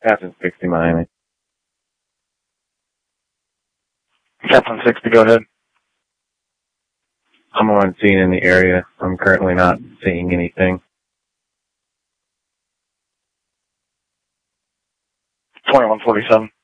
Captain 60 Miami. Captain 60, go ahead. I'm on scene in the area. I'm currently not seeing anything. 2147.